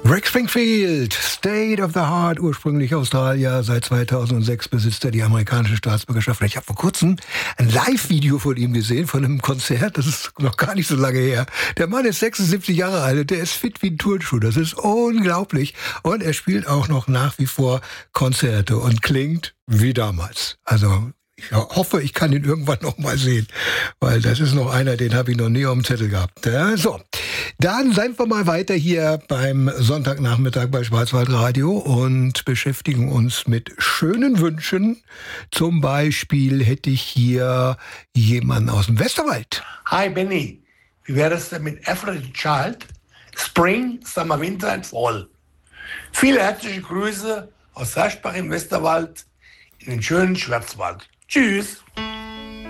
Rick Springfield, State of the Heart, ursprünglich Australier, seit 2006 besitzt er die amerikanische Staatsbürgerschaft. Ich habe vor kurzem ein Live-Video von ihm gesehen, von einem Konzert, das ist noch gar nicht so lange her. Der Mann ist 76 Jahre alt und der ist fit wie ein Turnschuh, das ist unglaublich. Und er spielt auch noch nach wie vor Konzerte und klingt wie damals. Also ich hoffe, ich kann ihn irgendwann noch mal sehen, weil das ist noch einer, den habe ich noch nie auf dem Zettel gehabt. Ja, so, dann seien wir mal weiter hier beim Sonntagnachmittag bei Schwarzwaldradio und beschäftigen uns mit schönen Wünschen. Zum Beispiel hätte ich hier jemanden aus dem Westerwald. Hi Benny, wie wäre es denn mit Every Child? Spring, Summer, Winter and Fall. Viele herzliche Grüße aus Herschbach im Westerwald in den schönen Schwarzwald. Tschüss.